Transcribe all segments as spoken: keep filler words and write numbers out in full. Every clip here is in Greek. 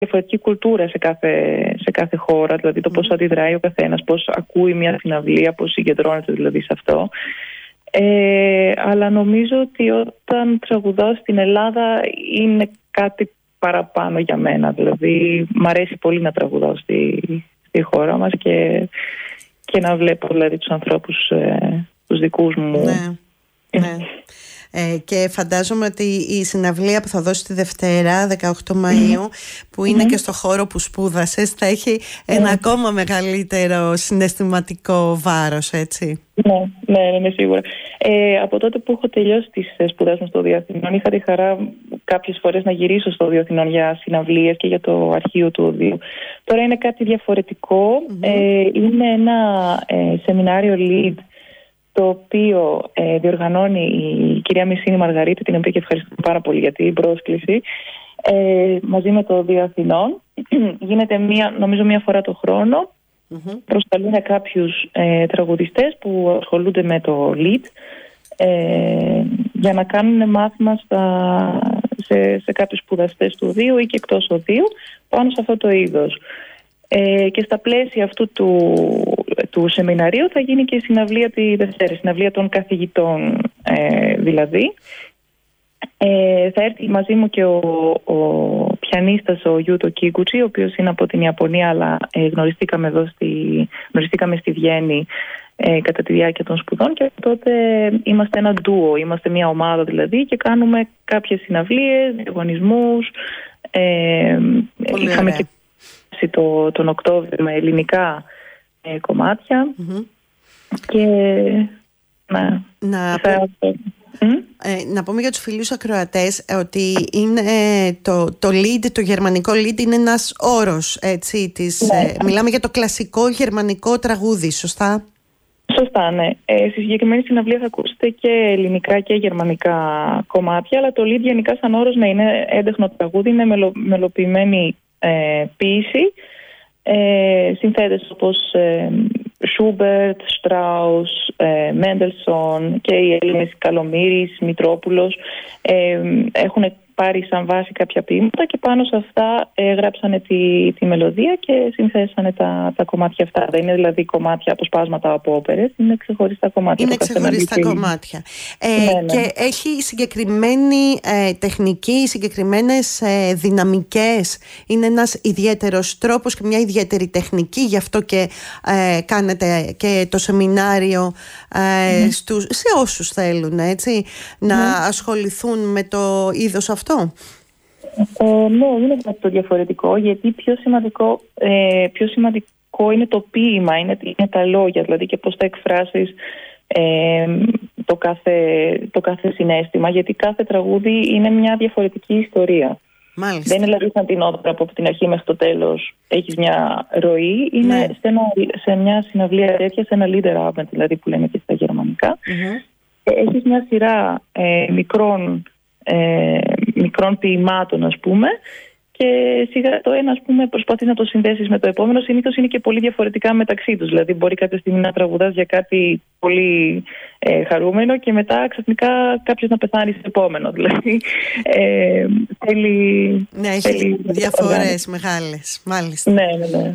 διαφορετική κουλτούρα σε κάθε, σε κάθε χώρα, δηλαδή το πώς αντιδράει ο καθένας, πώς ακούει μια συναυλία, πώς συγκεντρώνεται δηλαδή σε αυτό. Ε, αλλά νομίζω ότι όταν τραγουδάω στην Ελλάδα είναι κάτι παραπάνω για μένα. Δηλαδή μ' αρέσει πολύ να τραγουδάω στη, στη χώρα μας και, και να βλέπω δηλαδή τους ανθρώπους, ε, τους δικούς μου. Ναι, ναι. Ε, και φαντάζομαι ότι η συναυλία που θα δώσει τη Δευτέρα, δεκαοκτώ Μαΐου, που είναι mm-hmm. και στο χώρο που σπούδασες, θα έχει ένα mm. ακόμα μεγαλύτερο συναισθηματικό βάρος, έτσι. Ναι, ναι, είμαι σίγουρα. Ε, από τότε που έχω τελειώσει τις σπουδές μου στο Διαθηνών, είχα τη χαρά κάποιες φορές να γυρίσω στο Διαθηνών για συναυλίες και για το αρχείο του Οδείου. Τώρα είναι κάτι διαφορετικό. Mm-hmm. Ε, είναι ένα ε, σεμινάριο lead, το οποίο ε, διοργανώνει η κυρία Μισίνη Μαργαρίτη, την οποία και ευχαριστώ πάρα πολύ για την πρόσκληση, ε, μαζί με το Δία Αθηνών. Γίνεται μία, νομίζω μία φορά το χρόνο. Mm-hmm. Προσκαλούν κάποιους ε, τραγουδιστές που ασχολούνται με το lead, ε, για να κάνουν μάθημα στα, σε, σε κάποιους σπουδαστές του Οδείου ή και εκτός Οδείου πάνω σε αυτό το είδος. Ε, και στα πλαίσια αυτού του, του σεμιναρίου θα γίνει και η συναυλία τη Δευτέρα, συναυλία των καθηγητών ε, δηλαδή. Ε, θα έρθει μαζί μου και ο, ο πιανίστας ο Γιούτο Κίγκουτσι, ο οποίος είναι από την Ιαπωνία, αλλά ε, γνωριστήκαμε εδώ στη, γνωριστήκαμε στη Βιέννη ε, κατά τη διάρκεια των σπουδών, και τότε είμαστε ένα ντουο, είμαστε μια ομάδα δηλαδή, και κάνουμε κάποιες συναυλίες, διαγωνισμούς. Ε, είχαμε και το, τον Οκτώβριο με ελληνικά ε, κομμάτια. Mm-hmm. Και ναι, να, θα... πω, ε, να πούμε για τους φίλους ακροατές ότι είναι το, το lead, το γερμανικό lead είναι ένας όρος, έτσι, της, ναι. ε, μιλάμε για το κλασικό γερμανικό τραγούδι, σωστά? Σωστά, ναι. Ε, στη συγκεκριμένη συναυλία θα ακούσετε και ελληνικά και γερμανικά κομμάτια, αλλά το lead γενικά σαν όρος να είναι έντεχνο τραγούδι, είναι μελο, μελοποιημένη ε, ποίηση, ε, συνθέτες όπως ε, Schubert, Strauss, ε, Mendelssohn και οι Έλληνες Καλομήρης, Μητρόπουλος ε, έχουν πάρει σαν βάση κάποια ποίηματα και πάνω σε αυτά ε, γράψανε τη, τη μελωδία και συνθέσανε τα, τα κομμάτια αυτά. Δεν είναι δηλαδή κομμάτια αποσπάσματα από όπερες, είναι ξεχωριστά κομμάτια. Είναι ξεχωριστά κομμάτια. Ε, ναι, ναι. Και έχει συγκεκριμένη ε, τεχνική, συγκεκριμένες ε, δυναμικές. Είναι ένας ιδιαίτερος τρόπος και μια ιδιαίτερη τεχνική, γι' αυτό και ε, κάνετε και το σεμινάριο ε, mm. στους, σε όσους θέλουν, έτσι, mm. να ασχοληθούν με το είδος αυτό. Ε, ναι, είναι κάτι το διαφορετικό, γιατί πιο σημαντικό, ε, πιο σημαντικό είναι το ποίημα, είναι, είναι τα λόγια, δηλαδή και πώς θα εκφράσεις ε, το, κάθε, το κάθε συναίσθημα, γιατί κάθε τραγούδι είναι μια διαφορετική ιστορία. Μάλιστα. Δεν είναι δηλαδή σαν την όπερα που από την αρχή μέχρι το τέλος έχεις μια ροή, είναι ναι. σε, ένα, σε μια συναυλία τέτοια, σε ένα Liederabend δηλαδή που λέμε και στα γερμανικά, mm-hmm. έχεις μια σειρά ε, μικρών Ε, μικρών ποιημάτων, ας πούμε, και σιγά το ένα, ας πούμε, προσπαθείς να το συνδέσεις με το επόμενο. Συνήθως είναι και πολύ διαφορετικά μεταξύ τους. Δηλαδή, μπορεί κάποια στιγμή να τραγουδάς για κάτι πολύ ε, χαρούμενο και μετά ξαφνικά κάποιος να πεθάνει στο επόμενο. Δηλαδή, ε, θέλει. Ναι, έχει θέλει διαφορές μεγάλες. Μάλιστα. Ναι, ναι, ναι.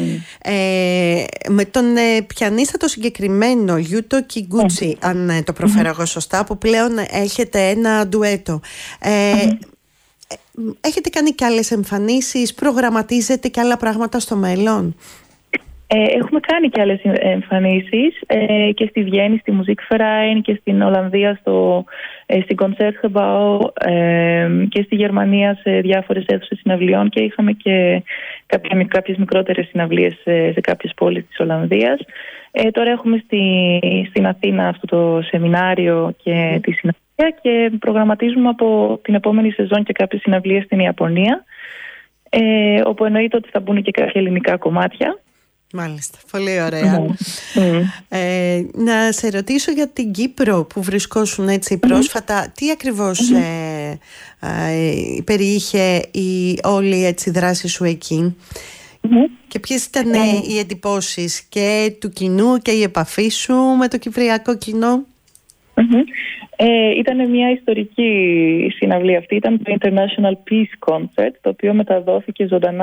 Ε, με τον ε, πιανίστα το συγκεκριμένο, Γιούτο Κιγκούτσι, mm. αν ε, το προφέρω εγώ σωστά, που πλέον έχετε ένα ντουέτο. Ε, mm. Έχετε κάνει και άλλες εμφανίσεις, προγραμματίζετε και άλλα πράγματα στο μέλλον? Ε, έχουμε κάνει και άλλες εμφανίσεις ε, και στη Βιέννη, στη Musikverein, και στην Ολλανδία στο, ε, στην Concertgebouw, ε, και στη Γερμανία σε διάφορες αίθουσες συναυλιών, και είχαμε και κάποια, κάποιες μικρότερες συναυλίες σε, σε κάποιες πόλεις της Ολλανδίας. Ε, τώρα έχουμε στη, στην Αθήνα αυτό το σεμινάριο και mm. τη συναυλία, και προγραμματίζουμε από την επόμενη σεζόν και κάποιες συναυλίες στην Ιαπωνία, ε, όπου εννοείται ότι θα μπουν και κάποια ελληνικά κομμάτια. Μάλιστα, πολύ ωραία. Mm. Ε, να σε ρωτήσω για την Κύπρο που βρισκόσουν έτσι πρόσφατα, mm. τι ακριβώς mm. ε, ε, περιείχε η όλη έτσι δράση σου εκεί, mm. και ποιες ήταν mm. οι εντυπώσεις και του κοινού και η επαφή σου με το κυπριακό κοινό? Mm-hmm. Ε, ήταν μια ιστορική συναυλία αυτή, ήταν το International Peace Concert, το οποίο μεταδόθηκε ζωντανά